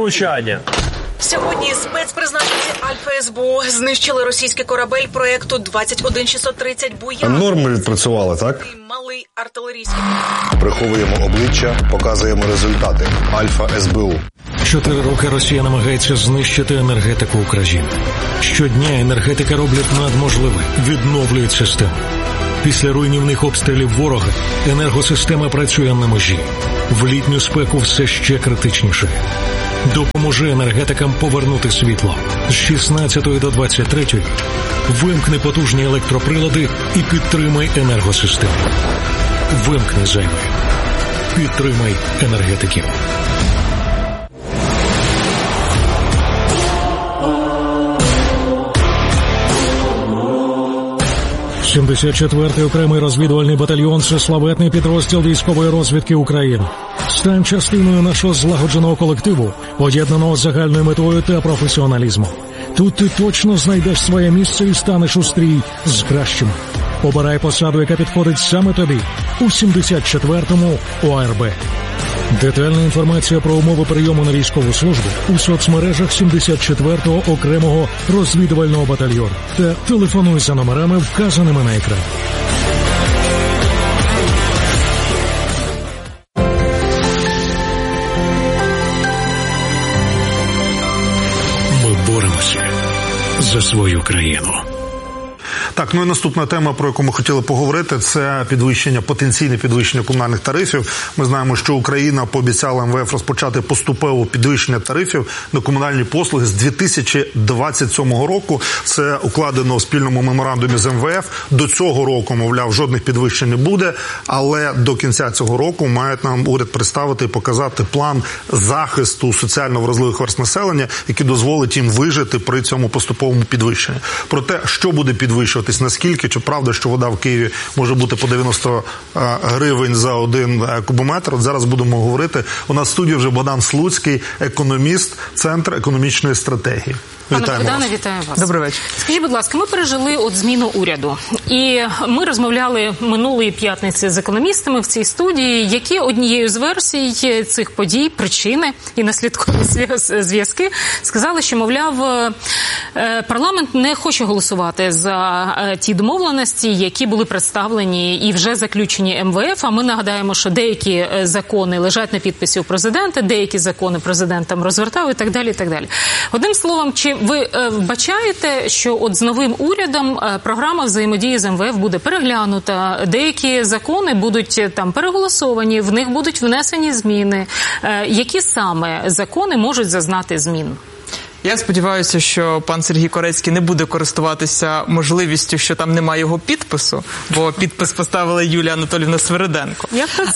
влучання. Сьогодні спецпризначенці Альфа СБУ знищили російський корабель проєкту 21630 «Буян». Норми відпрацювали, так? Малий артилерійський. Приховуємо обличчя, показуємо результати. Альфа СБУ. 4 роки Росія намагається знищити енергетику України. Щодня енергетика роблять надможливе, відновлюють систему. Після руйнівних обстрілів ворога енергосистема працює на межі. В літню спеку все ще критичніше. Допоможи енергетикам повернути світло. З 16 до 23 вимкни потужні електроприлади і підтримай енергосистему. Вимкни зайве. Підтримай енергетиків. 74-й окремий розвідувальний батальйон – це славетний підрозділ військової розвідки України. Стань частиною нашого злагодженого колективу, об'єднаного загальною метою та професіоналізмом. Тут ти точно знайдеш своє місце і станеш у стрій з кращими. Обирай посаду, яка підходить саме тобі у 74-му ОРБ. Детальна інформація про умови прийому на військову службу у соцмережах 74-го окремого розвідувального батальйону та телефонуй за номерами, вказаними на екрані. Ми боремося за свою країну. Так, ну і наступна тема, про яку ми хотіли поговорити, це потенційне підвищення комунальних тарифів. Ми знаємо, що Україна пообіцяла МВФ розпочати поступове підвищення тарифів на комунальні послуги з 2027 року. Це укладено в спільному меморандумі з МВФ. До цього року, мовляв, жодних підвищень не буде, але до кінця цього року має нам уряд представити і показати план захисту соціально вразливих верств населення, який дозволить їм вижити при цьому поступовому підвищенні. Про те, що буде підвищувати, наскільки, чи правда, що вода в Києві може бути по 90 гривень за 1 кубометр. От зараз будемо говорити. У нас в студії вже Богдан Слуцький, економіст, Центр економічної стратегії. Пане Богдане, вітаю вас. Добрий вечір. Скажіть, будь ласка, ми пережили зміну уряду. І ми розмовляли минулої п'ятниці з економістами в цій студії, які однією з версій цих подій, причини і наслідкові зв'язки, сказали, що, мовляв, парламент не хоче голосувати за ті домовленості, які були представлені і вже заключені МВФ. А ми нагадаємо, що деякі закони лежать на підписі у президента, деякі закони президент там розвертав і так далі, і так далі. Одним словом, чи ви вбачаєте, що от з новим урядом програма взаємодії з МВФ буде переглянута, деякі закони будуть там переголосовані, в них будуть внесені зміни? Які саме закони можуть зазнати змін? Я сподіваюся, що пан Сергій Корецький не буде користуватися можливістю, що там немає його підпису, бо підпис поставила Юлія Анатоліївна Свириденко.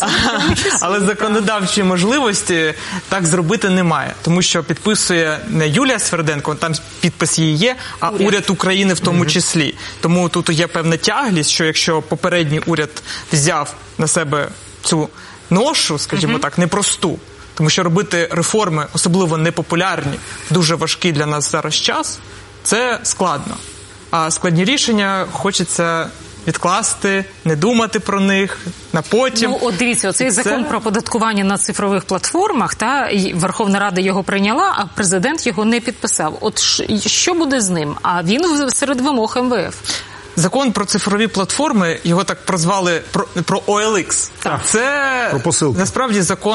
Але законодавчої можливості так зробити немає, тому що підписує не Юлія Свириденко, там підпис її є, а уряд України в тому числі. Тому тут є певна тяглість, що якщо попередній уряд взяв на себе цю ношу, скажімо так, непросту, тому що робити реформи, особливо непопулярні, дуже важкий для нас зараз час, це складно. А складні рішення хочеться відкласти, не думати про них, на потім. Ну, от дивіться, оцей закон про оподаткування на цифрових платформах, і Верховна Рада його прийняла, а президент його не підписав. От що буде з ним? А він серед вимог МВФ. Закон про цифрові платформи, його так прозвали про OLX. Так. Це про посилки. Насправді закон,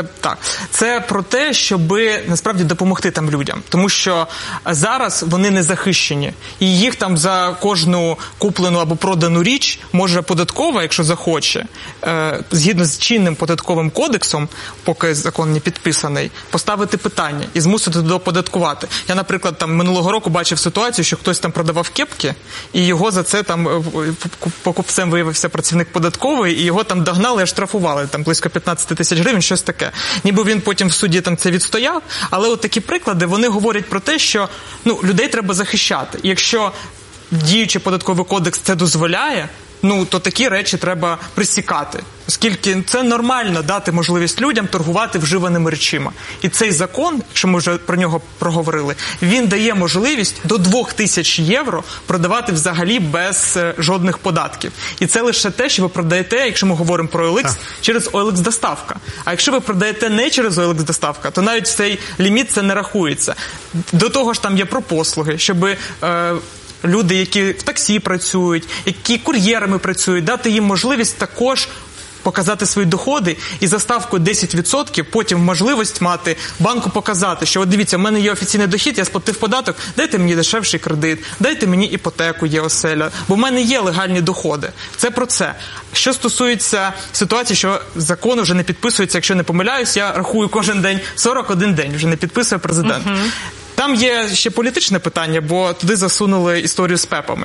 це про те, щоб насправді допомогти там людям. Тому що зараз вони не захищені. І їх там за кожну куплену або продану річ може податкова, якщо захоче, згідно з чинним податковим кодексом, поки закон не підписаний, поставити питання і змусити дооподаткувати. Я, наприклад, там минулого року бачив ситуацію, що хтось там продавав кепки, і його за це там покупцем виявився працівник податкової, і його там догнали і штрафували, там близько 15 тисяч гривень, щось таке. Ніби він потім в суді там це відстояв, але от такі приклади, вони говорять про те, що людей треба захищати. І якщо діючий податковий кодекс це дозволяє, то такі речі треба присікати. Оскільки це нормально дати можливість людям торгувати вживаними речима. І цей закон, якщо ми вже про нього проговорили, він дає можливість до 2000 євро продавати взагалі без жодних податків. І це лише те, що ви продаєте, якщо ми говоримо про OLX, через OLX-доставка. А якщо ви продаєте не через OLX-доставка, то навіть цей ліміт це не рахується. До того ж там є про послуги, щоб люди, які в таксі працюють, які кур'єрами працюють, дати їм можливість також показати свої доходи і за ставкою 10% потім можливість мати банку показати, що от дивіться, в мене є офіційний дохід, я сплатив податок, дайте мені дешевший кредит, дайте мені іпотеку, є оселя, бо в мене є легальні доходи. Це про це. Що стосується ситуації, що закон вже не підписується, якщо не помиляюсь, я рахую кожен день, 41 день вже не підписує президент. Там є ще політичне питання, бо туди засунули історію з ПЕПами.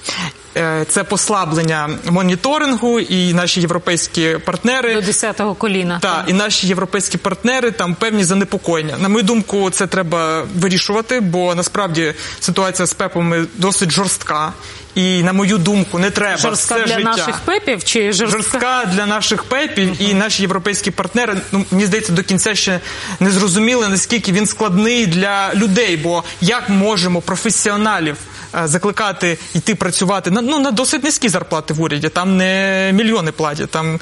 Це послаблення моніторингу, і наші європейські партнери... До 10-го коліна. Так, і наші європейські партнери, там певні занепокоєння. На мою думку, це треба вирішувати, бо насправді ситуація з ПЕПами досить жорстка. І, на мою думку, не треба жорстка все для життя. Наших ПЕПів чи жорстка для наших ПЕПів, і наші європейські партнери, мені здається, до кінця ще не зрозуміли, наскільки він складний для людей, бо як можемо професіоналів закликати йти працювати на досить низькі зарплати в уряді, там не мільйони платять, там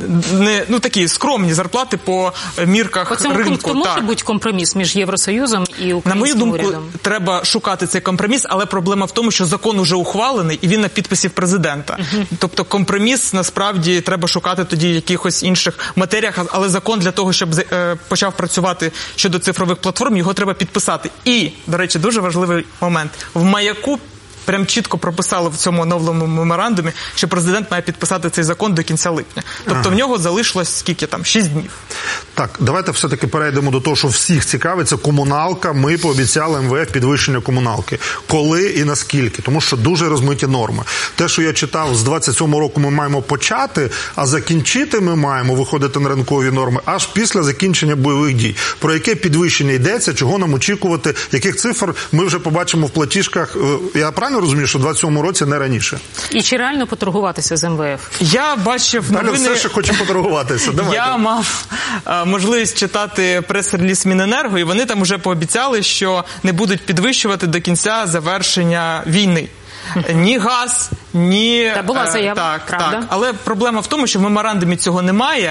не такі скромні зарплати по мірках ринку. По цьому пункту може бути компроміс між Євросоюзом і українським урядом? На мою думку, треба шукати цей компроміс, але проблема в тому, що закон уже ухвалений і він на підписі президента. Тобто компроміс насправді треба шукати тоді в якихось інших матеріях, але закон для того, щоб почав працювати щодо цифрових платформ, його треба підписати. І, до речі, дуже важливий момент. В маяку прям чітко прописали в цьому оновленому меморандумі, що президент має підписати цей закон до кінця липня. Тобто в нього залишилось скільки там? 6 днів. Так, давайте все-таки перейдемо до того, що всіх цікавиться комуналка. Ми пообіцяли МВФ підвищення комуналки. Коли і наскільки? Тому що дуже розмиті норми. Те, що я читав, з 27-го року ми маємо почати, а закінчити ми маємо виходити на ринкові норми аж після закінчення бойових дій. Про яке підвищення йдеться, чого нам очікувати, яких цифр ми вже побачимо в платіжках. Я правильно розумію, що в 27-му році не раніше? І чи реально поторгуватися з МВФ? Я бачив новини... все ще хочу поторгуватися. Давайте. Я мав можливість читати прес-реліз Міненерго, і вони там вже пообіцяли, що не будуть підвищувати до кінця завершення війни. Ні газ, ні... Та була заява, правда? Так. Але проблема в тому, що в меморандумі цього немає,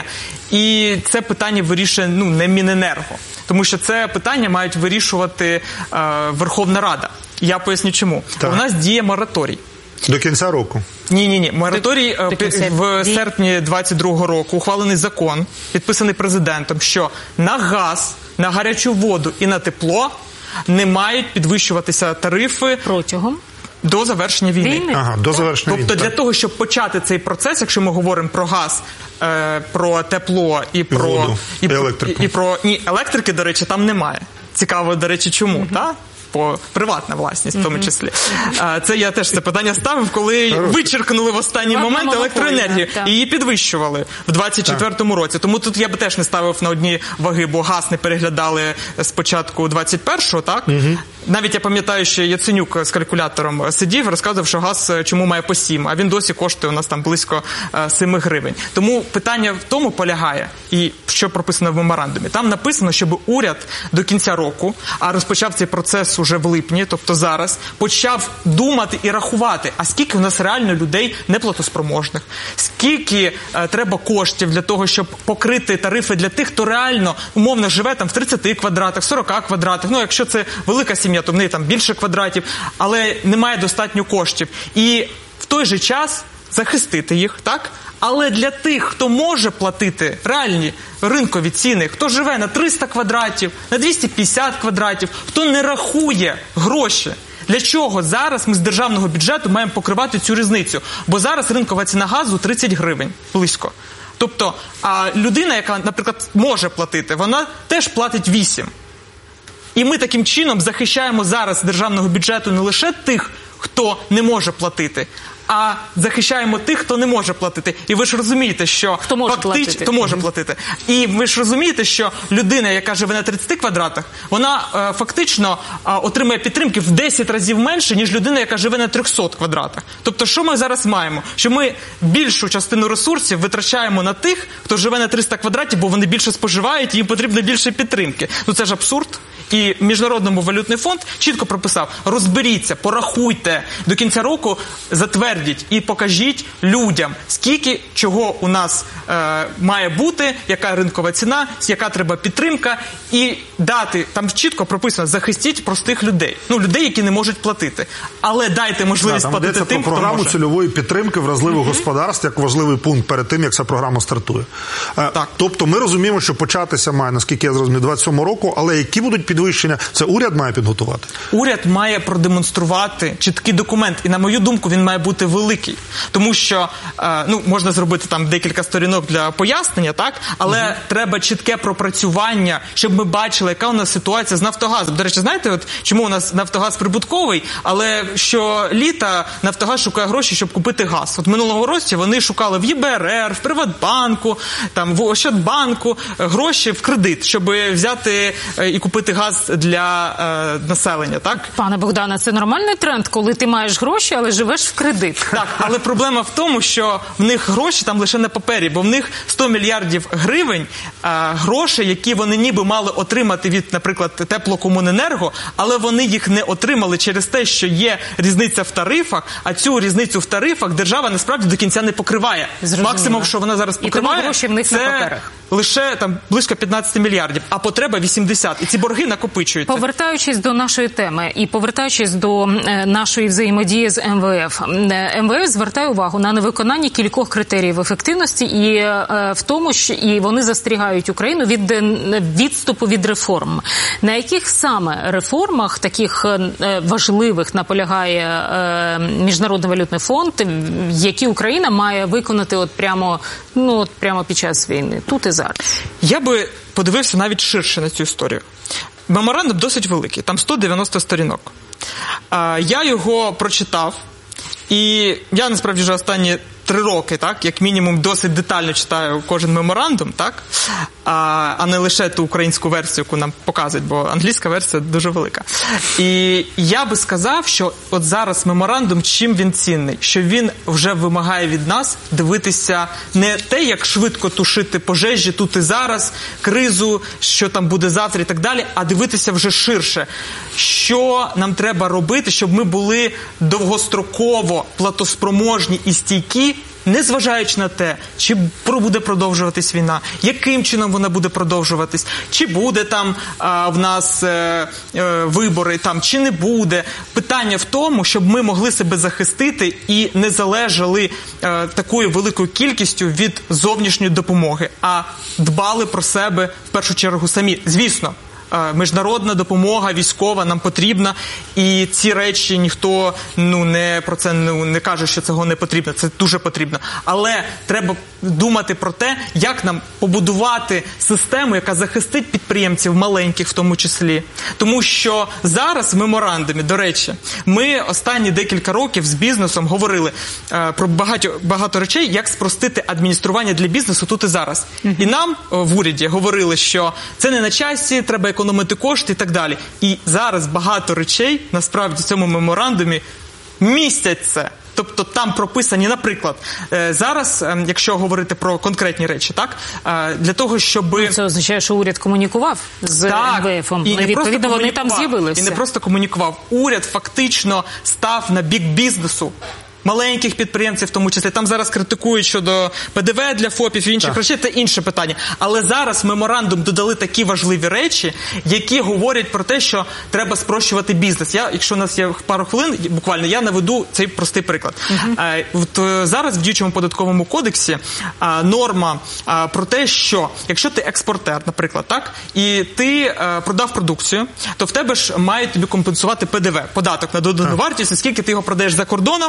і це питання вирішує не Міненерго. Тому що це питання мають вирішувати Верховна Рада. Я поясню чому. У нас діє мораторій. До кінця року? Ні. Мораторій в серпні 22-го року ухвалений закон, підписаний президентом, що на газ, на гарячу воду і на тепло не мають підвищуватися тарифи протягом до завершення війни. Ага, до завершення війни. Тобто для того, щоб почати цей процес, якщо ми говоримо про газ, про тепло і про воду, і електрику. Ні, електрики, до речі, там немає. Цікаво, до речі, чому, так? По приватна власність в тому числі. Це я теж це питання ставив, коли вичеркнули в останній момент електроенергію і її підвищували в 24-му році. Тому тут я би теж не ставив на одні ваги, бо газ не переглядали спочатку 21-го, так? Навіть я пам'ятаю, що Яценюк з калькулятором сидів, розказував, що газ чому має по 7, а він досі коштує у нас там близько 7 гривень. Тому питання в тому полягає, і що прописано в меморандумі. Там написано, щоб уряд до кінця року, а розпочав цей процес уже в липні, тобто зараз, почав думати і рахувати, а скільки у нас реально людей неплатоспроможних, скільки треба коштів для того, щоб покрити тарифи для тих, хто реально умовно живе там в 30 квадратах, 40 квадратах, якщо це велика сім'я, то в неї там більше квадратів, але немає достатньо коштів. І в той же час захистити їх, так? Але для тих, хто може платити реальні ринкові ціни, хто живе на 300 квадратів, на 250 квадратів, хто не рахує гроші, для чого зараз ми з державного бюджету маємо покривати цю різницю? Бо зараз ринкова ціна газу 30 гривень, близько. Тобто, а людина, яка, наприклад, може платити, вона теж платить 8. І ми таким чином захищаємо зараз з державного бюджету не лише тих, хто не може платити, а захищаємо тих, хто не може платити. І ви ж розумієте, що хто може платити. І ви ж розумієте, що людина, яка живе на 30 квадратах, вона фактично отримує підтримки в 10 разів менше, ніж людина, яка живе на 300 квадратах. Тобто, що ми зараз маємо? Що ми більшу частину ресурсів витрачаємо на тих, хто живе на 300 квадратів, бо вони більше споживають, і їм потрібно більше підтримки. Ну це ж абсурд. І Міжнародний валютний фонд чітко прописав: розберіться, порахуйте, до кінця року затвердіть і покажіть людям, скільки чого у нас має бути, яка ринкова ціна, яка треба підтримка, і дати, там чітко прописано, захистіть простих людей. Ну, людей, які не можуть платити. Але дайте можливість платити тим, хто може. Програму цільової підтримки вразливих господарств як важливий пункт перед тим, як ця програма стартує. Так. Тобто ми розуміємо, що початися має, наскільки я зрозумів, 27 року, але які будуть підвищення, це уряд має підготувати? Уряд має продемонструвати чіткий документ, і, на мою думку, він має бути великий. Тому що, можна зробити там декілька сторінок для пояснення, так? Але треба чітке пропрацювання, щоб ми бачили, яка у нас ситуація з Нафтогазом. До речі, знаєте, от чому у нас Нафтогаз прибутковий, але що літа Нафтогаз шукає гроші, щоб купити газ. От минулого року вони шукали в ЄБРР, в Приватбанку, там, в Ощадбанку гроші в кредит, щоб взяти і купити газ для населення, так? Пане Богдане, це нормальний тренд, коли ти маєш гроші, але живеш в кредит. Так, але проблема в тому, що в них гроші там лише на папері, бо в них 100 мільярдів гривень грошей, які вони ніби мали отримати від, наприклад, Теплокомуненерго, але вони їх не отримали через те, що є різниця в тарифах, а цю різницю в тарифах держава насправді до кінця не покриває. Зрозуміло. Максимум, що вона зараз покриває, гроші в них на це паперах. Лише там близько 15 мільярдів, а потреба 80. І ці борги накопичуються. Повертаючись до нашої теми і повертаючись до нашої взаємодії з МВФ. МВФ звертає увагу на невиконання кількох критеріїв ефективності і в тому, що і вони застерігають Україну від відступу від реформ. На яких саме реформах, таких важливих, наполягає Міжнародний валютний фонд, які Україна має виконати от прямо під час війни, тут і зараз? Я би подивився навіть ширше на цю історію. Меморандум досить великий, там 190 сторінок. Я його прочитав, і я, насправді, вже останні 3 роки, так, як мінімум, досить детально читаю кожен меморандум, так, а не лише ту українську версію, яку нам показують, бо англійська версія дуже велика. І я би сказав, що от зараз меморандум, чим він цінний? Що він вже вимагає від нас дивитися не те, як швидко тушити пожежі тут і зараз, кризу, що там буде завтра і так далі, а дивитися вже ширше. Що нам треба робити, щоб ми були довгостроково платоспроможні і стійкі, незважаючи на те, чи буде продовжуватись війна, яким чином вона буде продовжуватись, чи буде там в нас вибори, там, чи не буде. Питання в тому, щоб ми могли себе захистити і не залежали такою великою кількістю від зовнішньої допомоги, а дбали про себе в першу чергу самі. Звісно, міжнародна допомога військова нам потрібна, і ці речі ніхто про це не каже, що цього не потрібно, це дуже потрібно. Але треба думати про те, як нам побудувати систему, яка захистить підприємців, маленьких в тому числі. Тому що зараз в меморандумі, до речі, ми останні декілька років з бізнесом говорили про багато речей, як спростити адміністрування для бізнесу тут і зараз. І нам в уряді говорили, що це не на часі, треба економити кошти і так далі. І зараз багато речей, насправді, в цьому меморандумі містять це. Тобто там прописані, наприклад, зараз, якщо говорити про конкретні речі, так, для того, щоб... Це означає, що уряд комунікував з МВФом. І відповідно, вони там з'явилися. І не просто комунікував. Уряд фактично став на бік бізнесу. Маленьких підприємців в тому числі. Там зараз критикують щодо ПДВ для ФОПів і інших речей, це інше питання. Але зараз в меморандум додали такі важливі речі, які говорять про те, що треба спрощувати бізнес. Якщо у нас є пару хвилин, буквально, я наведу цей простий приклад. Зараз в діючому податковому кодексі норма про те, що якщо ти експортер, наприклад, так, і ти продав продукцію, то в тебе ж мають тобі компенсувати ПДВ, податок на додану вартість, оскільки ти його продаєш за кордоном, а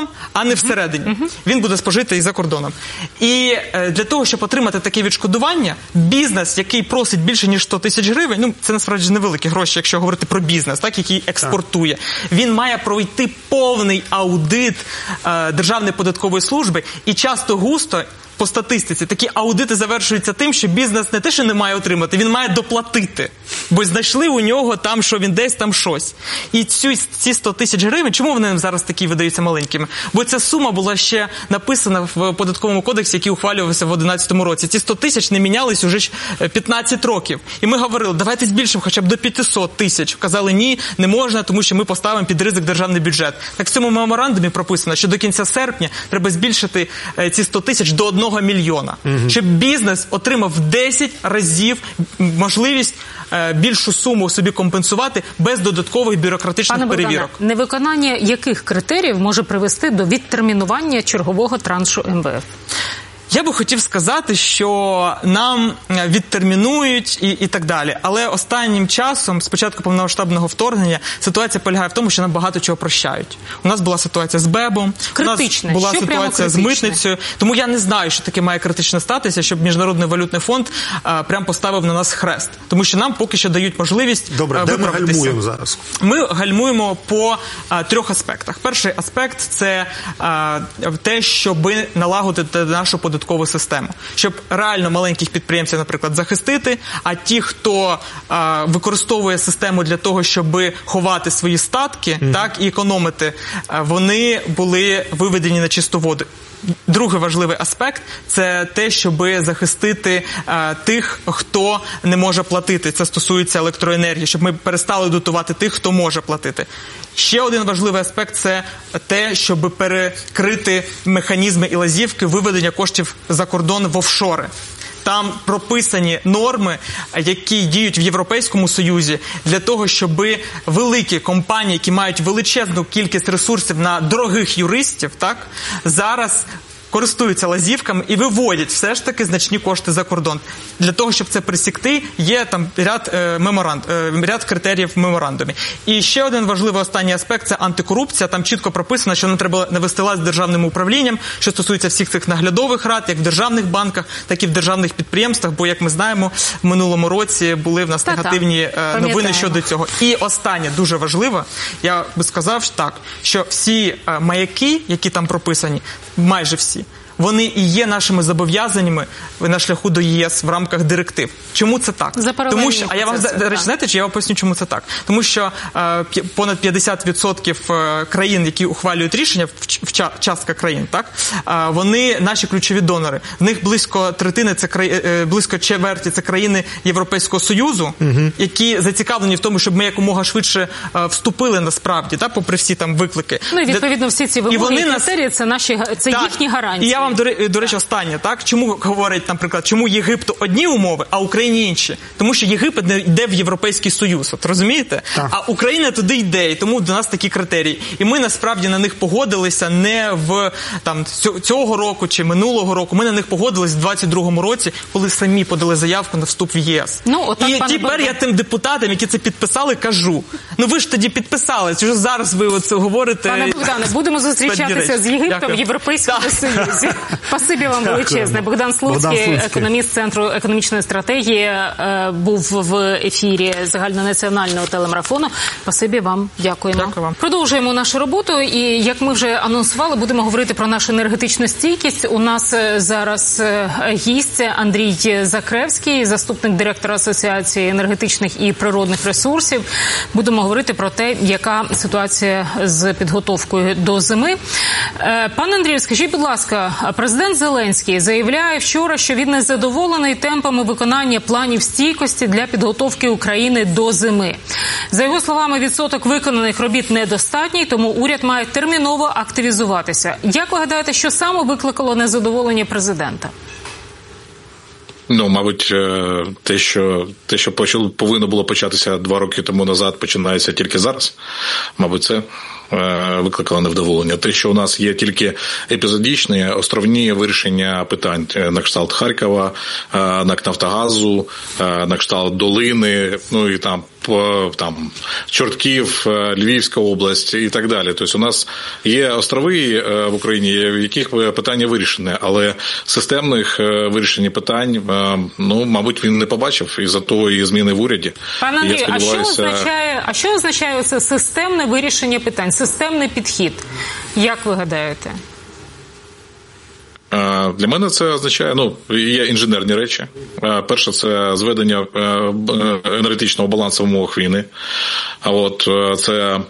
не всередині. Він буде спожитий за кордоном. І для того, щоб отримати таке відшкодування, бізнес, який просить більше, ніж 100 тисяч гривень, ну, це насправді невеликі гроші, якщо говорити про бізнес, так, який експортує, він має пройти повний аудит Державної податкової служби, і часто-густо по статистиці такі аудити завершуються тим, що бізнес не те, що не має отримати, він має доплатити. Бо знайшли у нього там, що він десь там щось. І ці 100 тисяч гривень, чому вони зараз такі видаються маленькими? Бо ця сума була ще написана в податковому кодексі, який ухвалювався в 2011 році. Ці 100 тисяч не мінялись уже 15 років. І ми говорили, давайте збільшимо хоча б до 500 тисяч. Казали, ні, не можна, тому що ми поставимо під ризик державний бюджет. Так в цьому меморандумі прописано, що до кінця серпня треба збільшити ці 100 тисяч до 1 мільйона. Щоб бізнес отримав в 10 разів можливість більшу суму собі компенсувати без додаткових бюрократичних перевірок. Невиконання яких критеріїв може привести до відтермінування чергового траншу МВФ? Я би хотів сказати, що нам відтермінують і так далі. Але останнім часом, з початку повномасштабного вторгнення, ситуація полягає в тому, що нам багато чого прощають. У нас була ситуація з БЕБом, у нас була ситуація з митницею. Тому я не знаю, що таке має критично статися, щоб Міжнародний валютний фонд прям поставив на нас хрест. Тому що нам поки що дають можливість виправитися. Добре, де ми гальмуємо зараз? Ми гальмуємо по 3 аспектах. Перший аспект – це те, щоб налагодити нашу податкову систему. Щоб реально маленьких підприємців, наприклад, захистити, а ті, хто використовує систему для того, щоб ховати свої статки, так, і економити, вони були виведені на чисту воду. Другий важливий аспект – це те, щоб захистити тих, хто не може платити. Це стосується електроенергії, щоб ми перестали дотувати тих, хто може платити. Ще один важливий аспект – це те, щоб перекрити механізми і лазівки виведення коштів за кордон в офшори. Там прописані норми, які діють в Європейському Союзі, для того, щоб великі компанії, які мають величезну кількість ресурсів на дорогих юристів, так, зараз користуються лазівками і виводять все ж таки значні кошти за кордон. Для того, щоб це пресікти, є там ряд критеріїв в меморандумі. І ще один важливий останній аспект – це антикорупція. Там чітко прописано, що нам треба навести лад з державним управлінням, що стосується всіх цих наглядових рад, як в державних банках, так і в державних підприємствах, бо, як ми знаємо, в минулому році були в нас негативні новини щодо цього. І останнє, дуже важливо, я би сказав так, що всі маяки, які там прописані, майже всі, вони і є нашими зобов'язаннями на шляху до ЄС в рамках директив. Чому це так? Тому що, а я вам, до речі, знаєте, чи я вам поясню, чому це так? Тому що понад 50% країн, які ухвалюють рішення, частка країн, так, вони наші ключові донори. В них близько третини, близько чверті – це країни Європейського Союзу, які зацікавлені в тому, щоб ми якомога швидше вступили насправді, так, попри всі там виклики. Ну і відповідно всі ці вимоги і критерії – це їхні гарантії. І я вам, до речі, останнє, так? Чому говорять, наприклад, чому Єгипту одні умови, а Україні інші? Тому що Єгипет не йде в Європейський Союз, от розумієте? Так. А Україна туди йде, і тому до нас такі критерії. І ми насправді на них погодилися не в там цього року чи минулого року, ми на них погодились в 22-му році, коли самі подали заявку на вступ в ЄС. Ну, і тепер я тим депутатам, які це підписали, кажу, ну ви ж тоді підписали, чи ж зараз ви оце говорите? Пане Богдане, будемо зустрічатися з Єгиптом в Європейському Союзі. Спасибі вам величезне. Богдан Слуцький, економіст Центру економічної стратегії, був в ефірі загальнонаціонального телемарафону. Спасибі вам. Дякуємо. Дякую вам. Продовжуємо нашу роботу. І, як ми вже анонсували, будемо говорити про нашу енергетичну стійкість. У нас зараз гість Андрій Закревський, заступник директора Асоціації енергетичних і природних ресурсів. Будемо говорити про те, яка ситуація з підготовкою до зими. Пане Андрію, скажіть, будь ласка, президент Зеленський заявляє вчора, що він не задоволений темпами виконання планів стійкості для підготовки України до зими. За його словами, відсоток виконаних робіт недостатній, тому уряд має терміново активізуватися. Як ви гадаєте, що саме викликало незадоволення президента? Ну, мабуть, те, що повинно було початися 2 роки тому назад, починається тільки зараз. Мабуть, це викликало невдоволення. Те, що у нас є тільки епізодичні, островні вирішення питань на кшталт Харкова, на Нафтогазу, на кшталт Долини, ну і там Чортків, Львівська область і так далі. Тобто у нас є острови в Україні, в яких питання вирішені, але системних вирішень питань, ну, мабуть, він не побачив, із-за того і зміни в уряді. Пане Андрію, а що означає це системне вирішення питань, системний підхід? Як ви гадаєте? Для мене це означає, є інженерні речі. Перше, це зведення енергетичного балансу в умовах війни. Це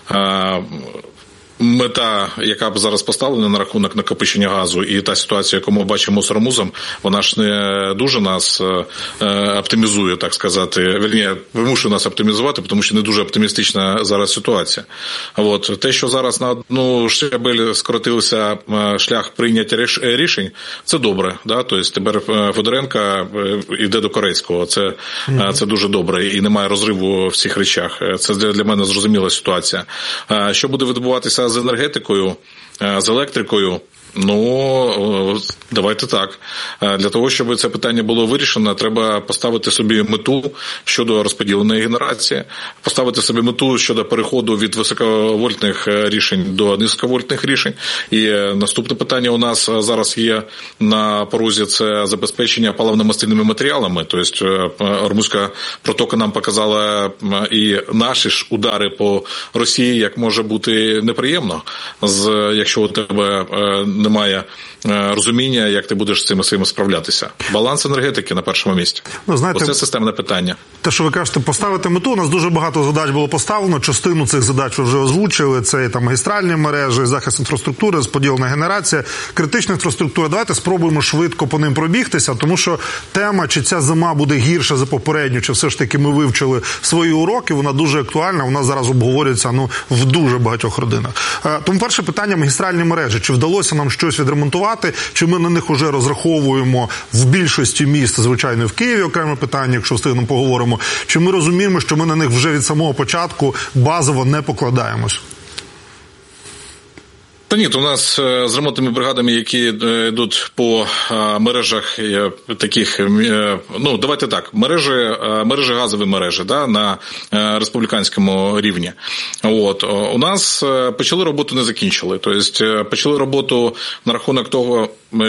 мета, яка б зараз поставлена на рахунок накопичення газу, і та ситуація, яку ми бачимо з Ормузом, вона ж не дуже нас оптимізує, так сказати, вимушує нас оптимізувати, тому що не дуже оптимістична зараз ситуація. Те, що зараз на одну щабель скоротився шлях прийняття рішень, це добре. Да? Тобто тепер Федоренко йде до Корецького, це дуже добре, і немає розриву в цих речах. Це для мене зрозуміла ситуація. Що буде відбуватися з енергетикою, з електрикою? Давайте так. Для того, щоб це питання було вирішено, треба поставити собі мету щодо розподіленої генерації, поставити собі мету щодо переходу від високовольтних рішень до низьковольтних рішень. І наступне питання у нас зараз є на порозі – це забезпечення паливно-мастильними матеріалами. Тобто Ормузька протока нам показала і наші ж удари по Росії, як може бути неприємно, якщо у тебе немає розуміння, як ти будеш з цим своїм справлятися. Баланс енергетики на першому місці. Оце системне питання. Те, що ви кажете, поставити мету, у нас дуже багато задач було поставлено, частину цих задач ви вже озвучили, це і магістральні мережі, захист інфраструктури, розподілена генерація, критична інфраструктура. Давайте спробуємо швидко по ним пробігтися, тому що тема, чи ця зима буде гірша за попередню, чи все ж таки ми вивчили свої уроки, вона дуже актуальна, вона зараз обговорюється в дуже багатьох родинах. Тому перше питання – магістральні мережі. Чи вдалося нам щось відремонтувати, чи ми на них уже розраховуємо в більшості міст, звичайно, в Києві окреме питання, якщо встигнемо поговоримо, чи ми розуміємо, що ми на них вже від самого початку базово не покладаємось? Ні, то у нас з ремонтними бригадами, які йдуть по мережах таких, давайте так, мережі газові мережі, да, на республіканському рівні. У нас почали роботу, не закінчили. Тобто почали роботу на рахунок того,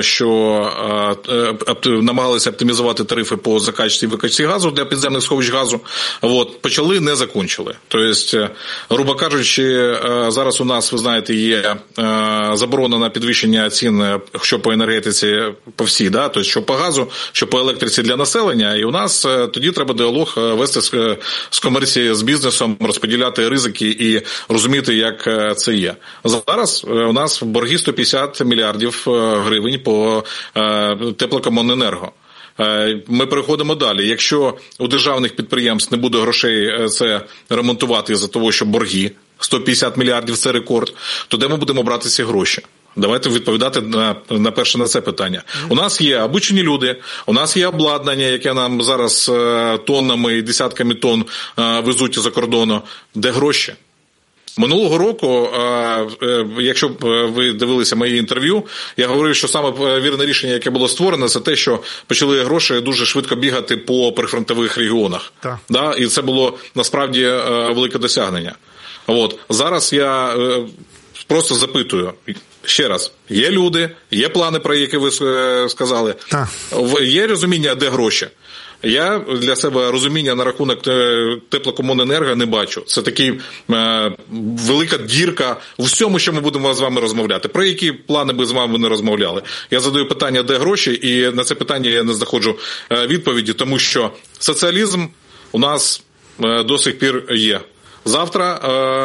що намагалися оптимізувати тарифи по закачці і викачці газу для підземних сховищ газу. Почали, не закінчили. Тобто, грубо кажучи, зараз у нас, ви знаєте, є заборона на підвищення цін, що по енергетиці по всій, да? Тобто, що по газу, що по електриці для населення, і у нас тоді треба діалог вести з комерцією, з бізнесом, розподіляти ризики і розуміти, як це є. Зараз у нас борги 150 мільярдів гривень по теплокомуненерго. Ми переходимо далі. Якщо у державних підприємств не буде грошей це ремонтувати із-за того, що борги 150 мільярдів – це рекорд, то де ми будемо брати ці гроші? Давайте відповідати на перше на це питання. У нас є обучені люди, у нас є обладнання, яке нам зараз тоннами і десятками тонн везуть із-за кордону. Де гроші? Минулого року, якщо ви дивилися мої інтерв'ю, я говорив, що саме вірне рішення, яке було створено, це те, що почали гроші дуже швидко бігати по прифронтових регіонах. Да? І це було насправді велике досягнення. Зараз я просто запитую, ще раз, є люди, є плани, про які ви сказали, є розуміння, де гроші. Я для себе розуміння на рахунок теплокомуненерго не бачу. Це така велика дірка в всьому, що ми будемо з вами розмовляти. Про які плани би з вами не розмовляли. Я задаю питання, де гроші, і на це питання я не знаходжу відповіді, тому що соціалізм у нас до сих пір є. Завтра,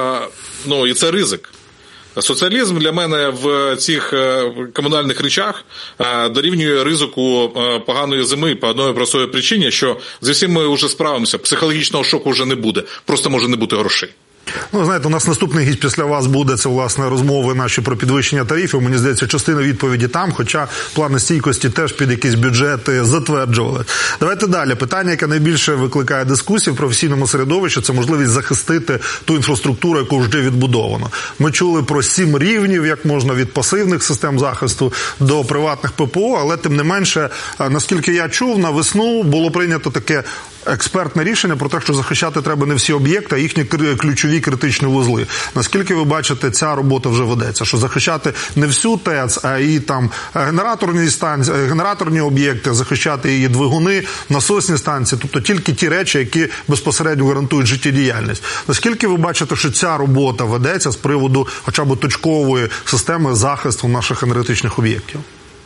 і це ризик. Соціалізм для мене в цих комунальних речах дорівнює ризику поганої зими по одній простої причині, що зі всім ми вже справимося, психологічного шоку вже не буде, просто може не бути грошей. Ну, знаєте, у нас наступний гість після вас буде, це, власне, розмови наші про підвищення тарифів. Мені здається, частина відповіді там, хоча плани стійкості теж під якісь бюджети затверджували. Давайте далі. Питання, яке найбільше викликає дискусії в професійному середовищі, це можливість захистити ту інфраструктуру, яку вже відбудовано. Ми чули про 7 рівнів, як можна від пасивних систем захисту до приватних ППО, але тим не менше, наскільки я чув, на весну було прийнято таке експертне рішення про те, що захищати треба не всі об'єкти, а їхні ключові критичні вузли. Наскільки ви бачите, ця робота вже ведеться? Що захищати не всю ТЕЦ, а і там генераторні станції, генераторні об'єкти, захищати її двигуни, насосні станції, тобто тільки ті речі, які безпосередньо гарантують життєдіяльність. Наскільки ви бачите, що ця робота ведеться з приводу хоча б точкової системи захисту наших енергетичних об'єктів?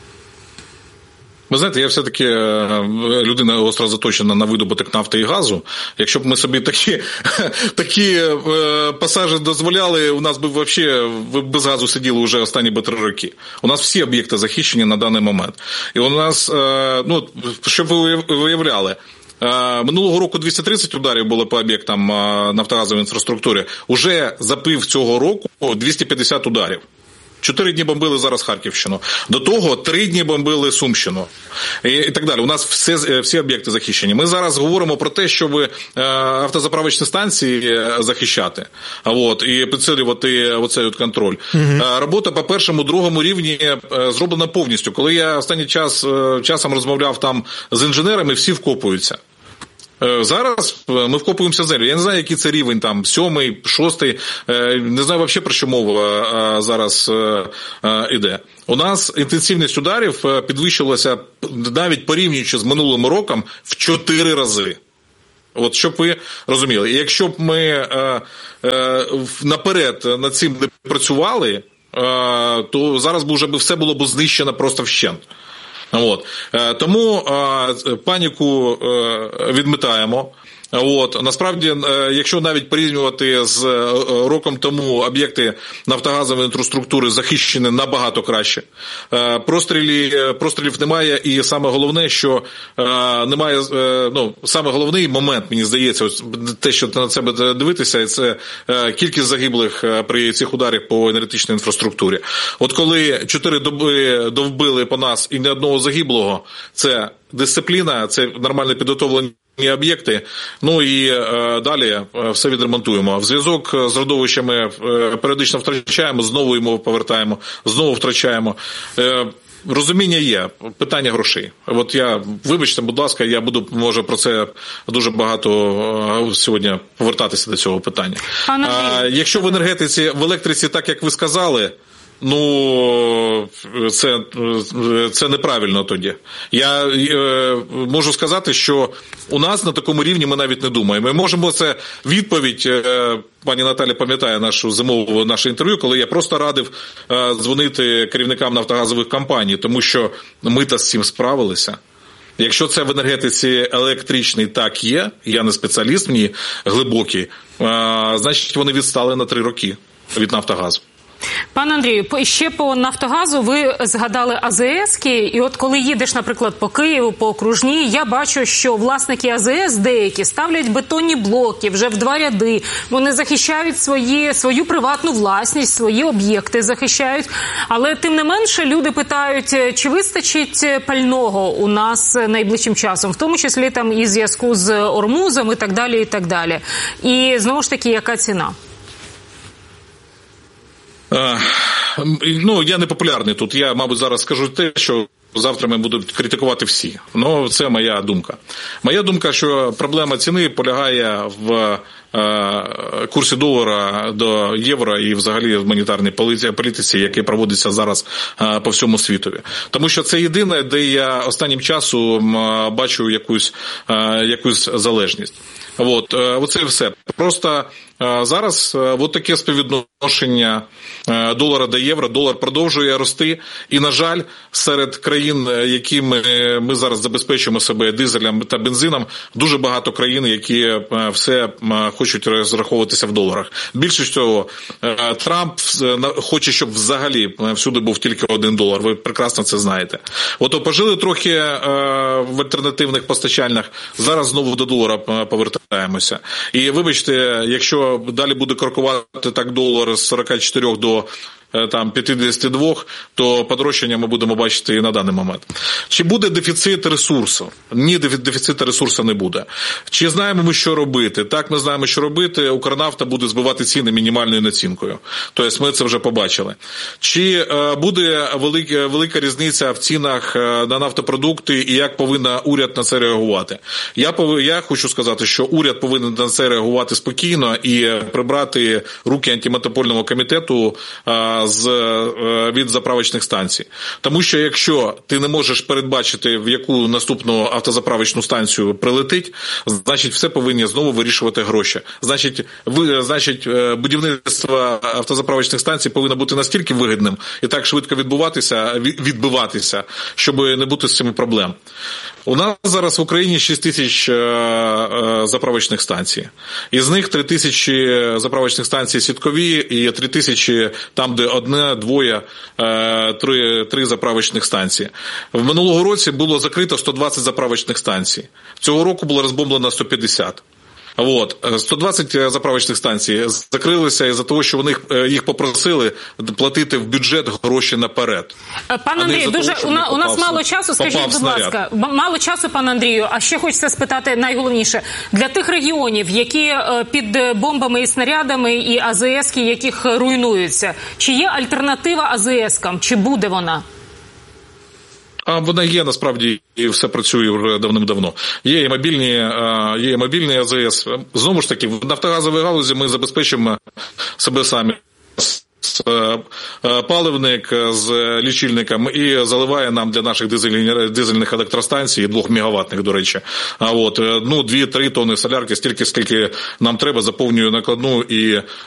Ви знаєте, я все-таки людина остро заточена на видобуток нафти і газу. Якщо б ми собі такі пасажі дозволяли, у нас би взагалі без газу сиділи вже останні 3 роки. У нас всі об'єкти захищені на даний момент. І у нас, щоб ви виявляли, минулого року 230 ударів було по об'єктам нафтогазової інфраструктури. Уже за пів цього року 250 ударів. 4 дні бомбили зараз Харківщину. До того 3 дні бомбили Сумщину. І так далі. У нас всі об'єкти захищені. Ми зараз говоримо про те, щоб автозаправочні станції захищати. І підсилювати оцей контроль. Робота по першому, другому рівні зроблена повністю. Коли я останній часом розмовляв там з інженерами, всі вкопуються. Зараз ми вкопуємося в землю. Я не знаю, який це рівень, там, 7-й, 6-й, не знаю взагалі, про що мова зараз іде. У нас інтенсивність ударів підвищилася навіть порівнюючи з минулим роком в 4 рази. От, щоб ви розуміли. І якщо б ми наперед над цим не працювали, то зараз би вже все було б знищено просто вщент. Тому паніку відмітаємо. Насправді, якщо навіть порівнювати з роком тому, об'єкти нафтогазової інфраструктури захищені набагато краще. Прострілів немає, і саме головне, що немає, саме головний момент, мені здається, те, що на себе дивитися, це кількість загиблих при цих ударах по енергетичній інфраструктурі. От коли 4 доби довбили по нас і ні одного загиблого, це дисципліна, це нормально підготовлені об'єкти, і далі все відремонтуємо. В зв'язок з родовищами періодично втрачаємо, знову йому повертаємо, знову втрачаємо. Розуміння є, питання грошей. Вибачте, будь ласка, я буду, може, про це дуже багато сьогодні повертатися до цього питання. Якщо в енергетиці, в електриці, так як ви сказали, це неправильно тоді. Я можу сказати, що у нас на такому рівні ми навіть не думаємо. Ми можемо, це відповідь, пані Наталя пам'ятає наше інтерв'ю, коли я просто радив дзвонити керівникам нафтогазових компаній, тому що ми-то з цим справилися. Якщо це в енергетиці електричний так є, я не спеціаліст в ній глибокий, значить вони відстали на 3 роки від Нафтогазу. Пане Андрію, ще по Нафтогазу ви згадали АЗС-ки, і от коли їдеш, наприклад, по Києву, по Окружній, я бачу, що власники АЗС деякі ставлять бетонні блоки вже в 2 ряди, вони захищають свою приватну власність, свої об'єкти захищають, але тим не менше люди питають, чи вистачить пального у нас найближчим часом, в тому числі там і в зв'язку з Ормузом і так далі, і так далі. І знову ж таки, яка ціна? Я не популярний тут. Я, мабуть, зараз скажу те, що завтра мене будуть критикувати всі. Це моя думка. Моя думка, що проблема ціни полягає в курсі долара до євро і взагалі в монетарній політиці, яка проводиться зараз по всьому світові. Тому що це єдине, де я останнім часом бачу якусь залежність. Оце все. Просто зараз таке співвідношення долара до євро, долар продовжує рости, і, на жаль, серед країн, якими ми зараз забезпечуємо себе дизелем та бензином, дуже багато країн, які все хочуть розраховуватися в доларах. Більше того, Трамп хоче, щоб взагалі всюди був тільки $1. Ви прекрасно це знаєте. Пожили трохи в альтернативних постачальнях, зараз знову до долара повертаємося. І вибачте, якщо якщо далі буде крокувати так долар з 44 до 52, то подорожчання ми будемо бачити і на даний момент. Чи буде дефіцит ресурсу? Ні, дефіциту ресурсу не буде. Чи знаємо ми, що робити? Так, ми знаємо, що робити. Укрнафта буде збивати ціни мінімальною націнкою. Тобто ми це вже побачили. Чи буде велика різниця в цінах на нафтопродукти і як повинен уряд на це реагувати? Я хочу сказати, що уряд повинен на це реагувати спокійно і прибрати руки антимонопольного комітету від заправочних станцій. Тому що якщо ти не можеш передбачити, в яку наступну автозаправочну станцію прилетить, значить все повинні знову вирішувати гроші. Значить, будівництво автозаправочних станцій повинно бути настільки вигідним і так швидко відбиватися, щоб не бути з цими проблем. У нас зараз в Україні 6 тисяч заправочних станцій. Із них 3 тисячі заправочних станцій сіткові і 3 тисячі там, де одне, двоє, три заправочних станції. В минулого році було закрито 120 заправочних станцій. Цього року було розбомблено 150. 120 заправочних станцій закрилися із-за того, що їх попросили платити в бюджет гроші наперед. Пан Андрій, у нас мало часу, скажіть, будь ласка, мало часу, пан Андрію, а ще хочеться спитати найголовніше. Для тих регіонів, які під бомбами і снарядами, і АЗС-ки, яких руйнуються, чи є альтернатива АЗС-кам, чи буде вона? А вона є, насправді, і все працює вже давним-давно. Є і мобільні АЗС. Знову ж таки, в нафтогазовій галузі ми забезпечимо себе самі. Паливник з лічильником і заливає нам для наших дизельних електростанцій, 2 мегаваттних, до речі, 2-3 тонни солярки, стільки, скільки нам треба, заповнює накладну і